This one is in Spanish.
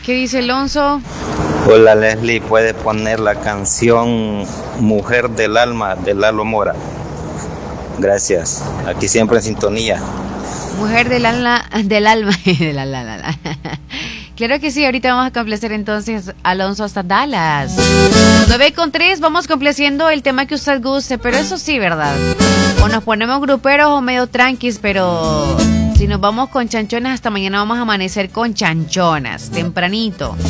¿Qué dice Alonso? Hola Leslie, ¿puedes poner la canción Mujer del Alma de Lalo Mora? Gracias, aquí siempre en sintonía. Mujer del alma, Claro que sí, ahorita vamos a complacer entonces Alonso hasta Dallas. 9:03, vamos complaciendo el tema que usted guste, pero eso sí, ¿verdad? O nos ponemos gruperos o medio tranquis, pero si nos vamos con chanchonas hasta mañana vamos a amanecer con chanchonas, tempranito.